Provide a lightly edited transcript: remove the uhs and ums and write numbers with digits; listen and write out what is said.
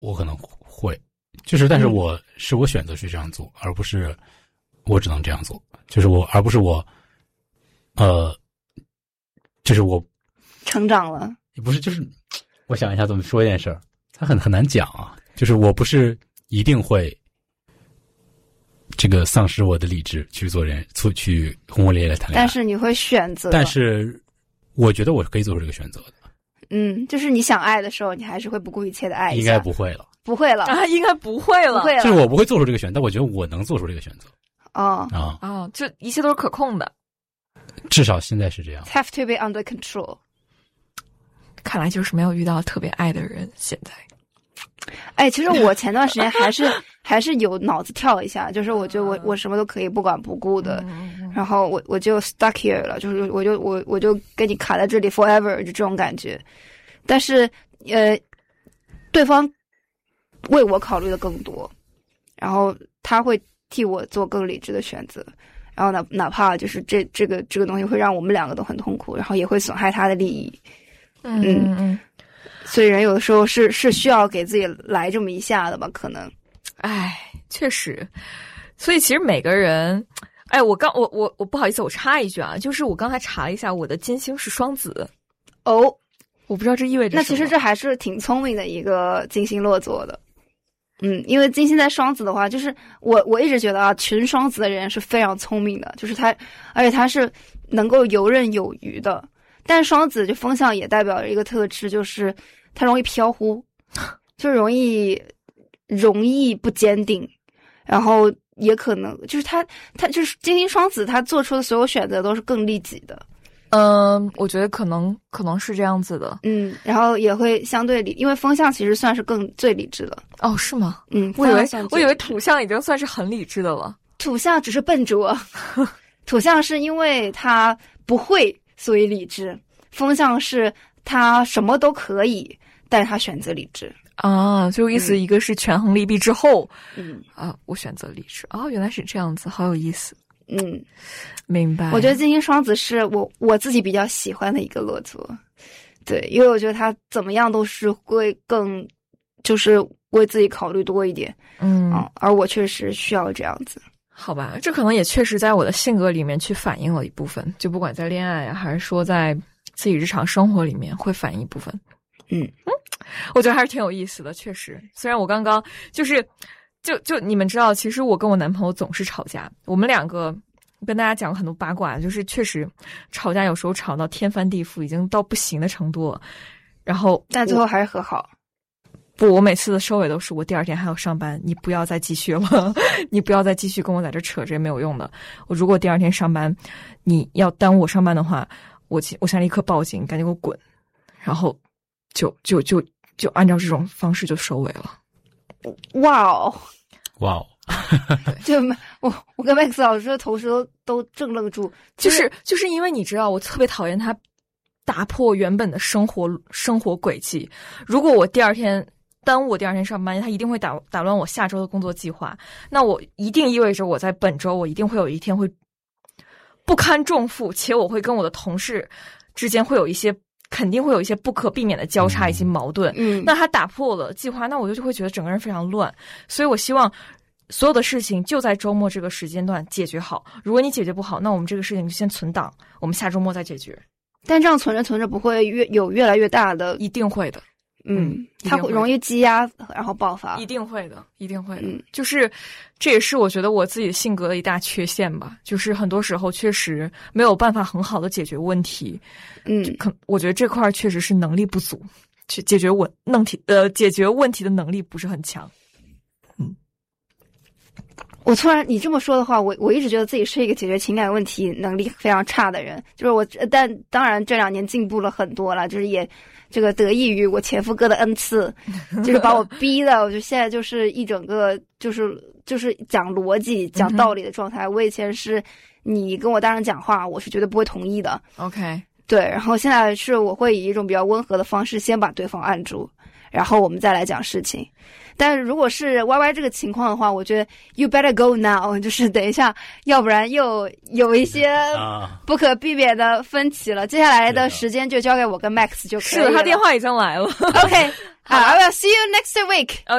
我可能会，就是但是我选择去这样做，而不是我只能这样做，就是而不是我就是我成长了， 也不是，就是我想一下怎么说一件事儿，它很难讲啊，就是我不是一定会这个丧失我的理智去做人，去轰轰烈烈的谈恋爱， 但是你会选择， 但是我觉得我是可以做出这个选择的。 就是你想爱的时候，你还是会不顾一切的爱一下。 应该不会了， 不会了啊，应该不会了， 不会了， 就是我不会做出这个选择，但我觉得我能做出这个选择。 就一切都是可控的， 至少现在是这样。 Have to be under control。 看来就是没有遇到特别爱的人。现在， 其实我前段时间还是有脑子跳一下，就是我觉得我什么都可以不管不顾的，然后我就 stuck here 了，就是我就跟你卡在这里 forever 就这种感觉。但是对方为我考虑的更多，然后他会替我做更理智的选择，然后哪怕就是这个东西会让我们两个都很痛苦，然后也会损害他的利益。所以人有的时候是需要给自己来这么一下的吧，可能。 确实。所以其实每个人，我不好意思，我插一句啊，就是我刚才查了一下，我的金星是双子。我不知道这意味着什么。 那其实这还是挺聪明的一个金星落座的。因为金星在双子的话，就是我一直觉得啊，群双子的人是非常聪明的，就是而且他是能够游刃有余的。但双子就风象也代表着一个特质，就是他容易飘忽，就容易不坚定，然后也可能就是他就是金星双子，他做出的所有选择都是更利己的。 我觉得可能是这样子的。 然后也会相对因为风象其实算是最理智的。 是吗？我以为土象已经算是很理智的了。 土象只是笨拙，土象是因为他不会，所以理智。风象是他什么都可以，但是他选择理智。 就意思一个是权衡利弊之后，我选择理智。原来是这样子，好有意思。明白。我觉得金星双子是我自己比较喜欢的一个落座，对，因为我觉得他怎么样都是会更就是为自己考虑多一点，而我确实需要这样子。 好吧，这可能也确实在我的性格里面去反映了一部分，就不管在恋爱还是说在自己日常生活里面会反映一部分。我觉得还是挺有意思的，确实。虽然我刚刚就你们知道，其实我跟我男朋友总是吵架，我们两个跟大家讲了很多八卦，就是确实吵架有时候吵到天翻地覆，已经到不行的程度了。然后但最后还是和好。 不，我每次的收尾都是我第二天还要上班，你不要再继续了，你不要再继续跟我在这扯这些没有用的。我如果第二天上班，你要耽误我上班的话，我现在立刻报警，赶紧给我滚。然后就按照这种方式就收尾了。 哇哦！就我跟 Max 老师同时都怔愣住， 就是因为你知道，我特别讨厌他打破我原本的生活轨迹。如果我第二天耽误我第二天上班，他一定会打乱我下周的工作计划。那我一定意味着我在本周我一定会有一天会不堪重负，且我会跟我的同事之间肯定会有一些不可避免的交叉以及矛盾。那他打破了计划，那我就会觉得整个人非常乱。所以我希望所有的事情就在周末这个时间段解决好。如果你解决不好，那我们这个事情就先存档，我们下周末再解决。 但这样存着不会有越来越大的？ 一定会的。 它会容易积压，然后爆发。 一定会的。就是这也是我觉得我自己性格的一大缺陷吧，就是很多时候确实没有办法很好的解决问题。我觉得这块确实是能力不足，去解决解决问题的能力不是很强。 我突然你这么说的话，我一直觉得自己是一个解决情感问题能力非常差的人，就是但当然这2年进步了很多了，就是也这个得益于我前夫哥的恩赐，就是把我逼的，我就现在就是一整个就是讲逻辑讲道理的状态。我以前是你跟我大人讲话，我是绝对不会同意的。 OK， 对，然后现在是我会以一种比较温和的方式先把对方按住，然后我们再来讲事情。但是如果是 YY 这个情况的话，我觉得 you better go now， 就是等一下，要不然又有一些不可避免的分歧了。接下来的时间就交给我跟 Max 就可以了。 是的，他电话已经来了。 OK， 好，I will see you next week。